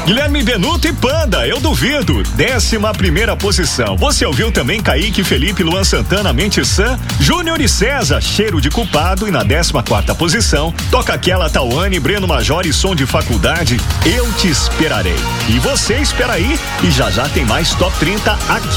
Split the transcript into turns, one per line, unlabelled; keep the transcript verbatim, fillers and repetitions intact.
Guilherme Benuto e Panda, eu duvido. Décima primeira posição. Você ouviu também Kaique, Felipe, Luan Santana, Mente Sã, Júnior e César, Cheiro de Culpado. E na décima quarta posição, toca aquela Tauane, Breno Major e Som de Faculdade, Eu Te Esperarei. E você espera aí, e já já tem mais Top trinta aqui.